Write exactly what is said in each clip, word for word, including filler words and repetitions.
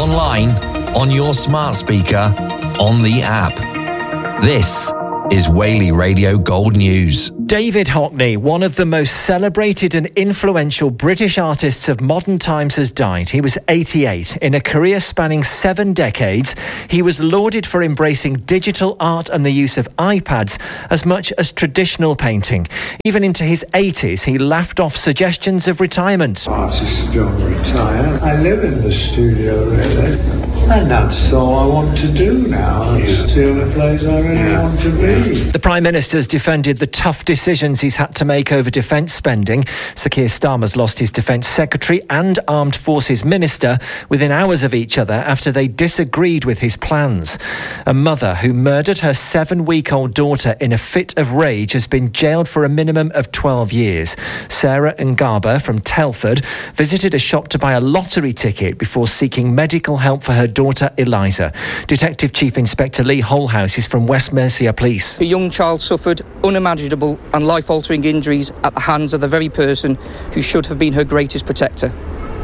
online, on your smart speaker, on the app. This is Whaley Radio Gold News. David Hockney, one of the most celebrated and influential British artists of modern times, has died. He was eighty-eight. In a career spanning seven decades, he was lauded for embracing digital art and the use of iPads as much as traditional painting. Even into his eighties, he laughed off suggestions of retirement. Artists don't retire. I live in the studio, really. And that's all I want to do now. It's the only place I really yeah. want to be. The Prime Minister's defended the tough decisions he's had to make over defence spending. Sir Keir Starmer's lost his Defence Secretary and Armed Forces Minister within hours of each other after they disagreed with his plans. A mother who murdered her seven-week-old daughter in a fit of rage has been jailed for a minimum of twelve years. Sarah Ngaba from Telford visited a shop to buy a lottery ticket before seeking medical help for her daughter Eliza. Detective Chief Inspector Lee Holhouse is from West Mercia Police. A young child suffered unimaginable and life-altering injuries at the hands of the very person who should have been her greatest protector.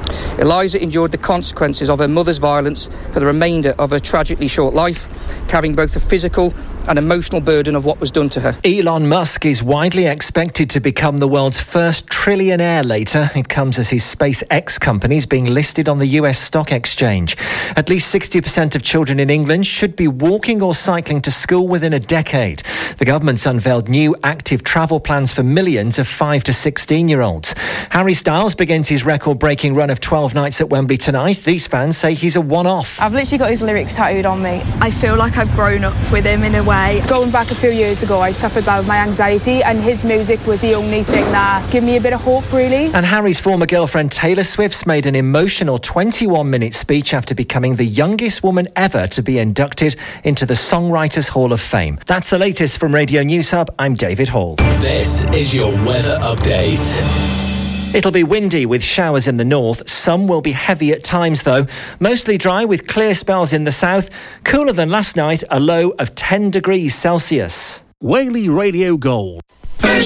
Eliza endured the consequences of her mother's violence for the remainder of her tragically short life, carrying both the physical and emotional burden of what was done to her. Elon Musk is widely expected to become the world's first trillionaire later. It comes as his SpaceX company is being listed on the U S stock exchange. At least sixty percent of children in England should be walking or cycling to school within a decade. The government's unveiled new active travel plans for millions of five to sixteen-year-olds. Harry Styles begins his record-breaking run of twelve nights at Wembley tonight. These fans say he's a one-off. I've literally got his lyrics tattooed on me. I feel like I've grown up with him in a way. Going back a few years ago, I suffered with my anxiety, and his music was the only thing that gave me a bit of hope, really. And Harry's former girlfriend Taylor Swift's made an emotional twenty-one-minute speech after becoming the youngest woman ever to be inducted into the Songwriters Hall of Fame. That's the latest from Radio News Hub. I'm David Hall. This is your weather update. It'll be windy with showers in the north. Some will be heavy at times, though. Mostly dry with clear spells in the south. Cooler than last night, a low of ten degrees Celsius. Whaley Radio Gold.